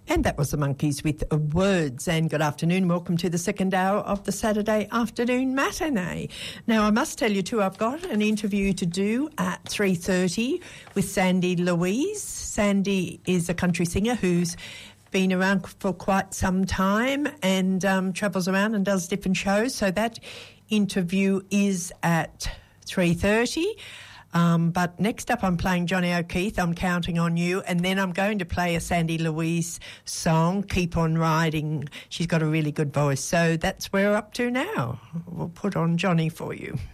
And that was the Monkeys with Words. And good afternoon. Welcome to the second hour of the Saturday afternoon matinee. Now, I must tell you too, I've got an interview to do at 3:30 with Sandy Louise. Sandy is a country singer who's been around for quite some time and travels around and does different shows. So that interview is at 3:30. But next up I'm playing Johnny O'Keefe, I'm Counting on You, and then I'm going to play a Sandy Louise song, Keep on Riding. She's got a really good voice. So that's where we're up to now. We'll put on Johnny for you.